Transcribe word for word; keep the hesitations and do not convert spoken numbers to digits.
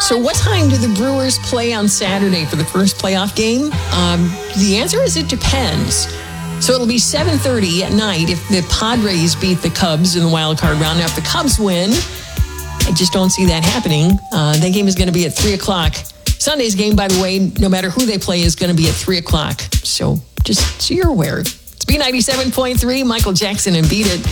So what time do the Brewers play on Saturday for the first playoff game? Um, the answer is it depends. So it'll be seven thirty at night if the Padres beat the Cubs in the wild card round. Now, if the Cubs win, I just don't see that happening. Uh, that game is going to be at three o'clock. Sunday's game, by the way, no matter who they play, is going to be at three o'clock. So just so you're aware. It's B ninety-seven point three, Michael Jackson and Beat It.